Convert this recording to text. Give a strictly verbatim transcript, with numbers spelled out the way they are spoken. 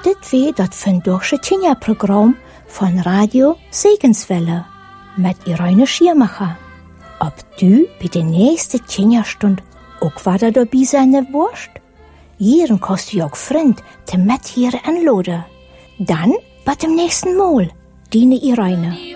Dit weer dat Vandaagse Tinja-Programm von Radio Segenswelle mit Irene Schirmacher. Ob du bei der nächsten Tinja-Stund auch wieder dabei sein wirst? Hier kannst du auch Freund te mit hier anladen. Dann bis zum nächsten Mal, deine Irene.